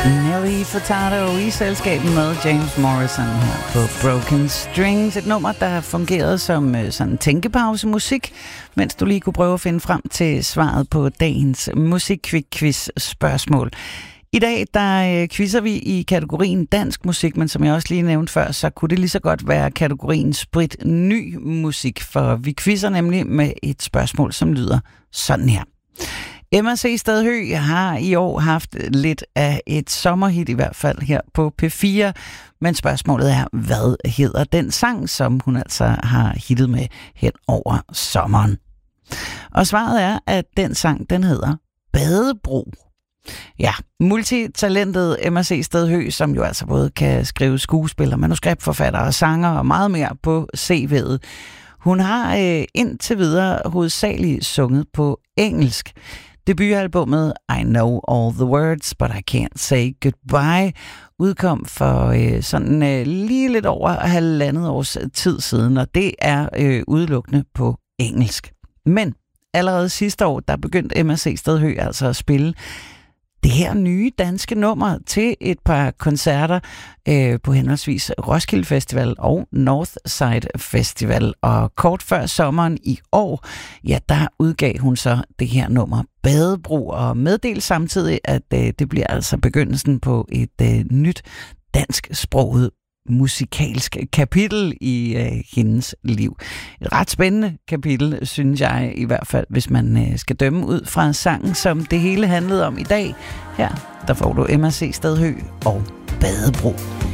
Nelly Furtado i selskab med James Morrison her på Broken Strings. Et nummer, der har fungeret som sådan tænkepausemusik, mens du lige kunne prøve at finde frem til svaret på dagens musikquiz-spørgsmål. I dag, der quizzer vi i kategorien dansk musik, men som jeg også lige nævnte før, så kunne det lige så godt være kategorien sprit ny musik, for vi quizzer nemlig med et spørgsmål, som lyder sådan her. MRC Stadhøj har i år haft lidt af et sommerhit, i hvert fald her på P4, men spørgsmålet er, hvad hedder den sang, som hun altså har hittet med hen over sommeren? Og svaret er, at den sang, den hedder Badebro. Ja, multitalentet MRC Stadhøj, som jo altså både kan skrive skuespiller, manuskriptforfatter og sanger og meget mere på CV'et. Hun har indtil videre hovedsageligt sunget på engelsk. Debutalbummet I Know All the Words, But I Can't Say Goodbye udkom for lige lidt over 1,5 års tid siden, og det er udelukkende på engelsk. Men allerede sidste år, der begyndte MRC Stadhøj altså at spille det her nye danske nummer til et par koncerter på henholdsvis Roskilde Festival og Northside Festival. Og kort før sommeren i år, ja, der udgav hun så det her nummer Badebro og meddelte samtidig, at det bliver altså begyndelsen på et nyt dansksproget musikalsk kapitel i hendes liv. Et ret spændende kapitel, synes jeg i hvert fald, hvis man skal dømme ud fra sangen, som det hele handlede om i dag. Her, der får du MRC Stadhøj og Badebro.